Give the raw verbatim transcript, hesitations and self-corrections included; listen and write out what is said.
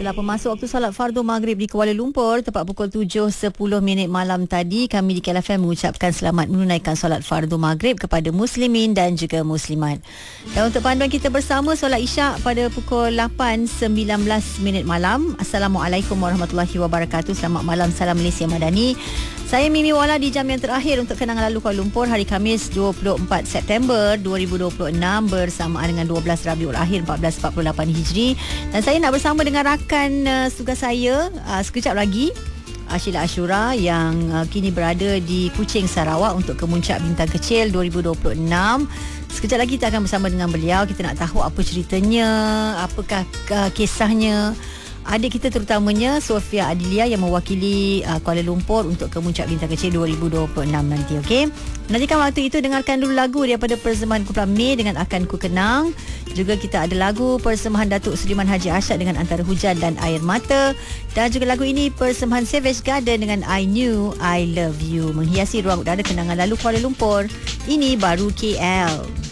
Telah masuk waktu solat fardu maghrib di Kuala Lumpur. Tepat pukul tujuh sepuluh minit malam tadi, kami di K L F M mengucapkan selamat menunaikan solat fardu maghrib kepada muslimin dan juga muslimat. Dan untuk panduan kita bersama solat isyak pada pukul lapan sembilan belas minit malam. Assalamualaikum warahmatullahi wabarakatuh. Selamat malam, salam Malaysia Madani. Saya Mimi Wala di jam yang terakhir untuk kenangan lalu Kuala Lumpur, hari Khamis dua puluh empat September dua ribu dua puluh enam bersamaan dengan dua belas Rabiul Akhir empat belas empat puluh lapan Hijri. Dan saya nak bersama dengan rakan uh, tugas saya uh, sekejap lagi, uh, Sheila Ashura yang uh, kini berada di Kuching, Sarawak untuk Kemuncak Bintang Kecil dua ribu dua puluh enam. Sekejap lagi kita akan bersama dengan beliau. Kita nak tahu apa ceritanya, apakah uh, kisahnya. Adik kita terutamanya Sofia Adilia yang mewakili uh, Kuala Lumpur untuk Kemuncak Bintang Kecil dua ribu dua puluh enam nanti, okey. Nantikan waktu itu, dengarkan dulu lagu daripada persembahan Kumpulan Mei dengan Akan Ku Kenang. Juga kita ada lagu persembahan Datuk Sudiman Haji Arsyad dengan Antara Hujan dan Air Mata. Dan juga lagu ini persembahan Savage Garden dengan I Knew I Love You, menghiasi ruang udara kenangan lalu Kuala Lumpur. Ini baru K L.